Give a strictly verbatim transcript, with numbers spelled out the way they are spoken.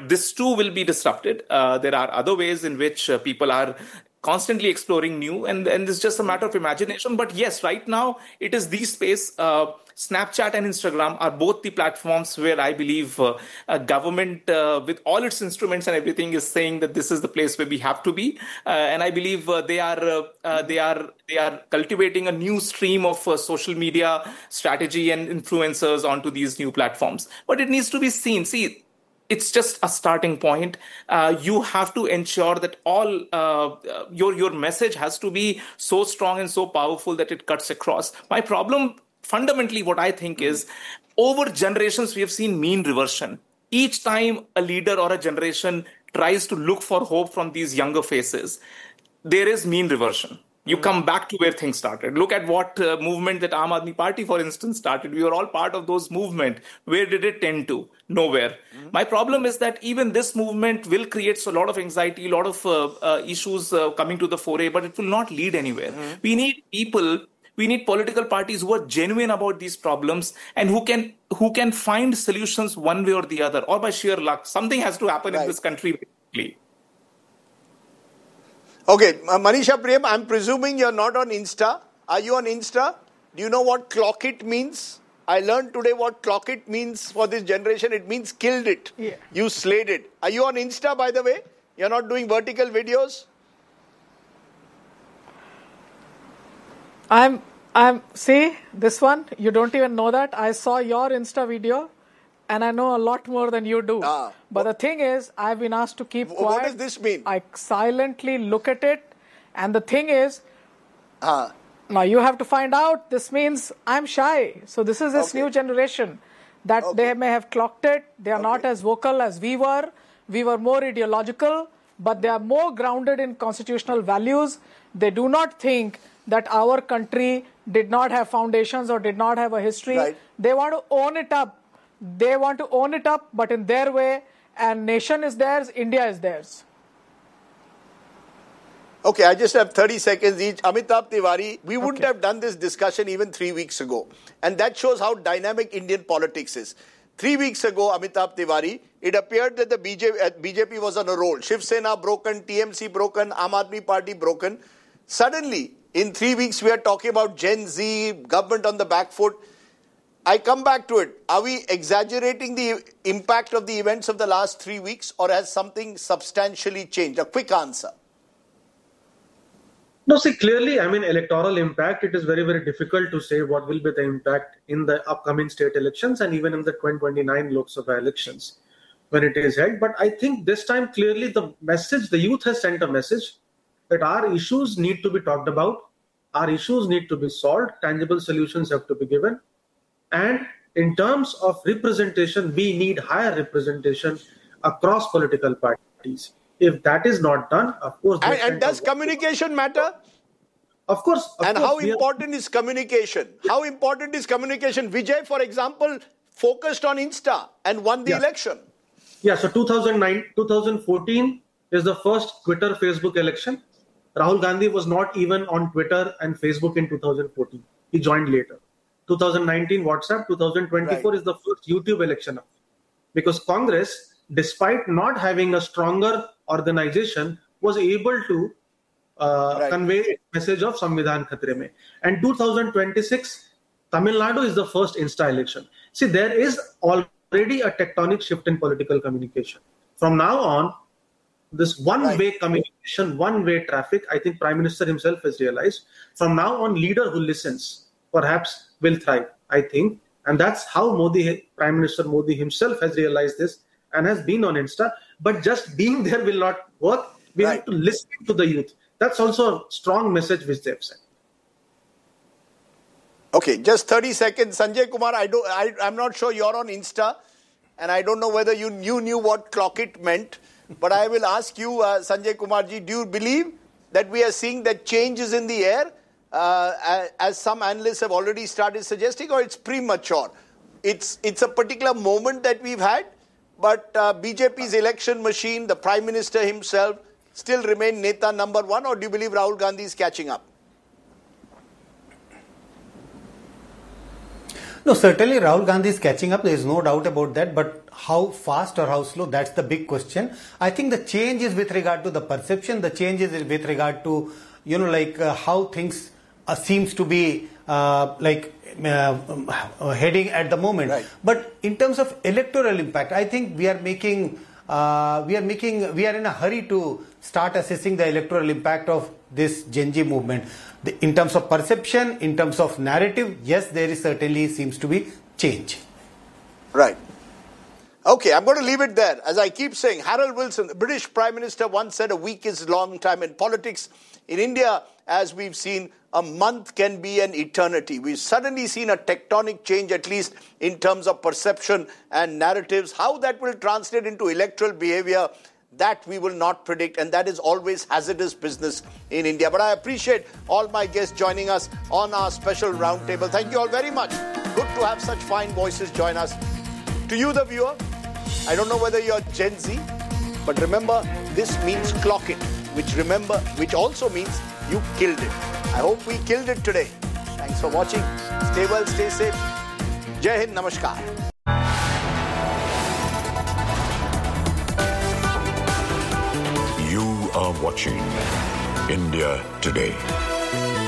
this too will be disrupted. Uh, there are other ways in which uh, people are constantly exploring new, and, and it's just a matter of imagination. But yes, right now it is the space. Uh, Snapchat and Instagram are both the platforms where I believe uh, a government uh, with all its instruments and everything is saying that this is the place where we have to be. Uh, and I believe uh, they are uh, uh, they are they are cultivating a new stream of uh, social media strategy and influencers onto these new platforms. But it needs to be seen. See, it's just a starting point. Uh, you have to ensure that all uh, your your message has to be so strong and so powerful that it cuts across. My problem, fundamentally, what I think is, over generations we have seen mean reversion. Each time a leader or a generation tries to look for hope from these younger faces, there is mean reversion. You come back to where things started. Look at what uh, movement that Aam Aadmi Party, for instance, started. We were all part of those movement. Where did it tend to? Nowhere. Mm-hmm. My problem is that even this movement will create a lot of anxiety, a lot of uh, uh, issues uh, coming to the foray, but it will not lead anywhere. Mm-hmm. We need people, we need political parties who are genuine about these problems and who can who can find solutions one way or the other, or by sheer luck. Something has to happen right. in this country basically. Okay, uh, Manisha Prem, I'm presuming you're not on Insta. Are you on Insta? Do you know what clock it means? I learned today what clock it means for this generation. It means killed it. Yeah. You slayed it. Are you on Insta, by the way? You're not doing vertical videos? I'm, I'm, see, this one, you don't even know that. I saw your Insta video and I know a lot more than you do. Ah, but what, the thing is, I've been asked to keep quiet. What does this mean? I silently look at it. And the thing is, ah. now you have to find out. This means I'm shy. So this is this okay. new generation that okay. they may have clocked it. They are okay. not as vocal as we were. We were more ideological, but they are more grounded in constitutional values. They do not think that our country did not have foundations or did not have a history. Right. They want to own it up. They want to own it up, but in their way, and nation is theirs, India is theirs. Okay, I just have thirty seconds each. Amitabh Tiwari, we wouldn't okay. have done this discussion even three weeks ago. And that shows how dynamic Indian politics is. Three weeks ago, Amitabh Tiwari, it appeared that the B J P, uh, B J P was on a roll. Shiv Sena broken, T M C broken, Aam Aadmi Party broken. Suddenly, in three weeks, we are talking about Gen Z, government on the back foot. I come back to it. Are we exaggerating the impact of the events of the last three weeks or has something substantially changed? A quick answer. No, see, clearly, I mean, electoral impact, it is very, very difficult to say what will be the impact in the upcoming state elections and even in the twenty twenty-nine Lok Sabha elections when it is held. But I think this time, clearly, the message, the youth has sent a message that our issues need to be talked about, our issues need to be solved, tangible solutions have to be given. And in terms of representation, we need higher representation across political parties. If that is not done, of course... And, and does communication matter? Of course. Of and course, how important are... is communication? How important is communication? Vijay, for example, focused on Insta and won the yeah. election. Yeah, so two thousand nine, two thousand fourteen is the first Twitter Facebook election. Rahul Gandhi was not even on Twitter and Facebook in two thousand fourteen. He joined later. two thousand nineteen WhatsApp, two thousand twenty-four right. is the first YouTube election. Because Congress, despite not having a stronger organization, was able to uh, right. convey a message of Samvidhan Khatre Mein. And two thousand twenty-six, Tamil Nadu is the first Insta election. See, there is already a tectonic shift in political communication. From now on, this one-way right. communication, one-way traffic, I think Prime Minister himself has realized. From now on, leader who listens perhaps will thrive, I think. And that's how Modi, Prime Minister Modi himself has realized this and has been on Insta. But just being there will not work. We right. have to listen to the youth. That's also a strong message which they've sent. Okay, just thirty seconds. Sanjay Kumar, I don't, I, I'm not sure you're on Insta. And I don't know whether you, you knew what clock it meant. But I will ask you, uh, Sanjay Kumarji, do you believe that we are seeing that change is in the air? Uh, as some analysts have already started suggesting, or it's premature? It's it's a particular moment that we've had, but uh, B J P's election machine, the Prime Minister himself, still remain Neta number one, or do you believe Rahul Gandhi is catching up? No, certainly Rahul Gandhi is catching up. There is no doubt about that. But how fast or how slow? That's the big question. I think the change is with regard to the perception. The change is with regard to, you know, like uh, how things uh, seems to be uh, like uh, uh, heading at the moment. Right. But in terms of electoral impact, I think we are making uh, we are making we are in a hurry to start assessing the electoral impact of this Gen Z movement. The, in terms of perception, in terms of narrative, yes, there is certainly seems to be change. Right. Okay, I'm going to leave it there. As I keep saying, Harold Wilson, the British Prime Minister, once said a week is a long time in politics. In India, as we've seen, a month can be an eternity. We've suddenly seen a tectonic change, at least in terms of perception and narratives. How that will translate into electoral behavior, that we will not predict, and that is always hazardous business in India. But I appreciate all my guests joining us on our special roundtable. Thank you all very much. Good to have such fine voices join us. To you, the viewer, I don't know whether you're Gen Z, but remember, this means clock it, which remember, which also means you killed it. I hope we killed it today. Thanks for watching. Stay well, stay safe. Jai Hind, Namaskar. You are watching India Today.